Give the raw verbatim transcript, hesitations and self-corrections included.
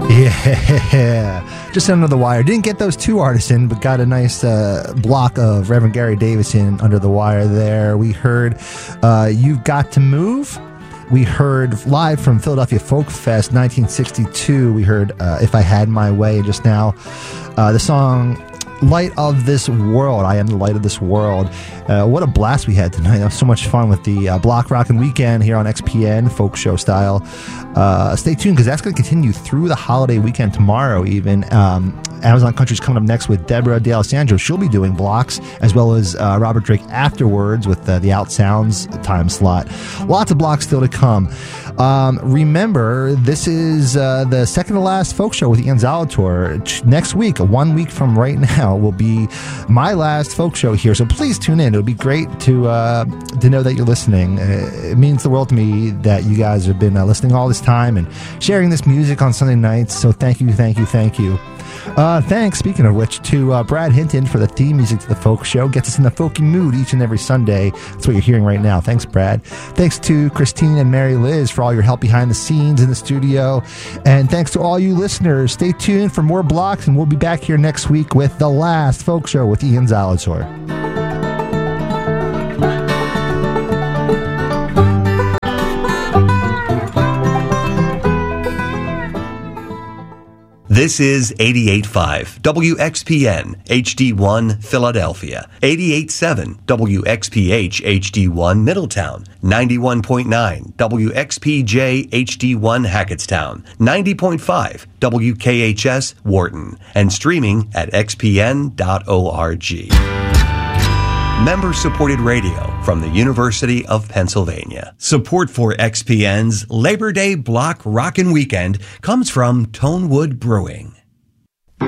Yeah, just under the wire. Didn't get those two artists in, but got a nice uh, block of Reverend Gary Davison under the wire there. We heard uh, You've Got to Move. We heard live from Philadelphia Folk Fest nineteen sixty-two. We heard uh, If I Had My Way just now. Uh, the song Light of This World. I Am the Light of This World. Uh, what a blast we had tonight. That was so much fun with the uh, Block Rockin' Weekend here on X P N, folk show style. Uh, stay tuned because that's going to continue through the holiday weekend tomorrow even. Um, Amazon Country's coming up next with Deborah D'Alessandro. She'll be doing blocks, as well as uh, Robert Drake afterwards with uh, the Out Sounds time slot. Lots of blocks still to come. Um, remember, this is uh, the second to last folk show with Ian Zalator. Next week, one week from right now, will be my last folk show here. So please tune in. It'll be great to uh, to know that you're listening. Uh, it means the world to me that you guys have been uh, listening all this time and sharing this music on Sunday nights. So thank you, thank you, thank you. Uh, thanks, speaking of which, to uh, Brad Hinton for the theme music to the folk show. Gets us in the folky mood each and every Sunday. That's what you're hearing right now. Thanks, Brad. Thanks to Christine and Mary Liz for all your help behind the scenes in the studio. And thanks to all you listeners. Stay tuned for more blocks, and we'll be back here next week with the last folk show with Ian Zalator. This is eighty-eight point five W X P N H D one Philadelphia, eighty-eight point seven W X P H H D one Middletown, ninety-one point nine W X P J H D one Hackettstown, ninety point five W K H S Wharton, and streaming at x p n dot org. Member-supported radio from the University of Pennsylvania. Support for X P N's Labor Day Block Rockin' Weekend comes from Tonewood Brewing.